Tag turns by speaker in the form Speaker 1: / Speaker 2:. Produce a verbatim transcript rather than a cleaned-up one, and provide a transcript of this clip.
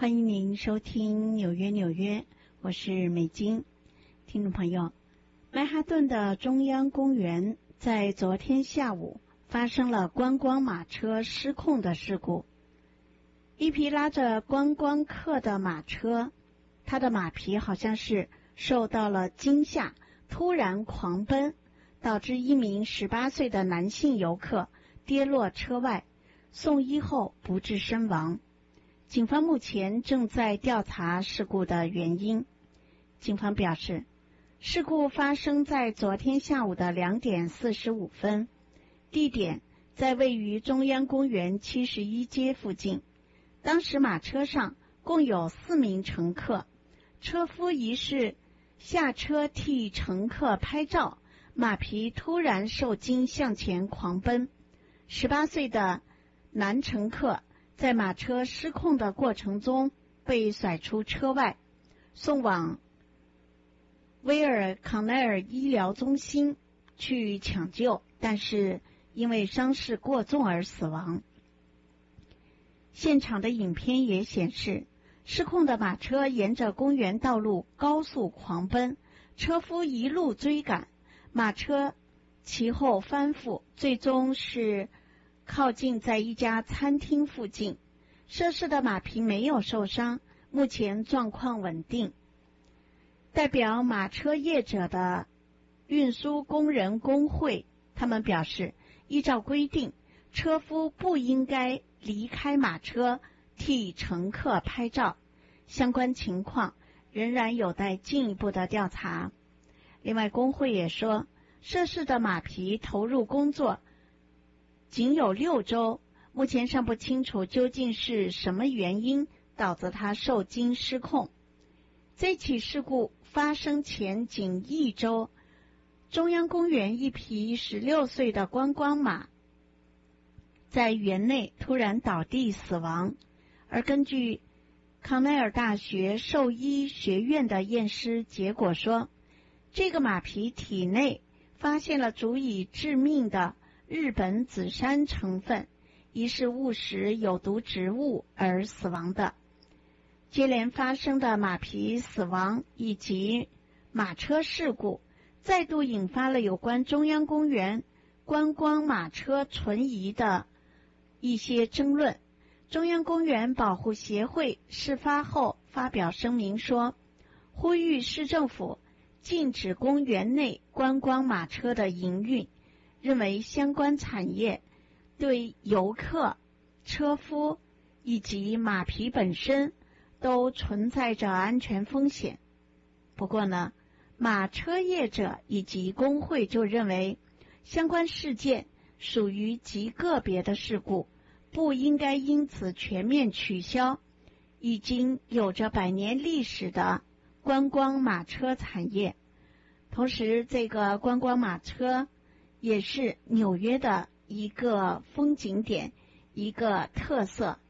Speaker 1: 欢迎您收听纽约纽约，我是美金。听众朋友，曼哈顿的中央公园在昨天下午发生了观光马车失控的事故。一匹拉着观光客的马车，它的马皮好像是受到了惊吓，突然狂奔，导致一名十八岁的男性游客跌落车外，送医后不治身亡。警方目前正在调查事故的原因。警方表示，事故发生在昨天下午的两点四十五分，地点在位于中央公园七十一街附近。当时马车上共有四名乘客，车夫疑似下车替乘客拍照，马皮突然受惊向前狂奔。十八岁的男乘客在马车失控的过程中被甩出车外，送往威尔康奈尔医疗中心去抢救，但是因为伤势过重而死亡。现场的影片也显示，失控的马车沿着公园道路高速狂奔，车夫一路追赶，马车其后翻覆，最终是靠近在一家餐厅附近。涉事的马匹没有受伤，目前状况稳定。代表马车业者的运输工人工会，他们表示，依照规定，车夫不应该离开马车替乘客拍照，相关情况仍然有待进一步的调查。另外，工会也说，涉事的马匹投入工作仅有六周，目前尚不清楚究竟是什么原因导致他受惊失控。这起事故发生前仅一周，中央公园一匹十六岁的观光马在园内突然倒地死亡，而根据康奈尔大学兽医学院的验尸结果说，这个马匹体内发现了足以致命的日本紫杉成分，疑是误食有毒植物而死亡的。接连发生的马匹死亡以及马车事故，再度引发了有关中央公园观光马车存疑的一些争论。中央公园保护协会事发后发表声明说，呼吁市政府禁止公园内观光马车的营运，认为相关产业对游客、车夫以及马匹本身都存在着安全风险。不过呢，马车业者以及工会就认为，相关事件属于极个别的事故，不应该因此全面取消已经有着百年历史的观光马车产业。同时，这个观光马车也是纽约的一个风景点，一个特色。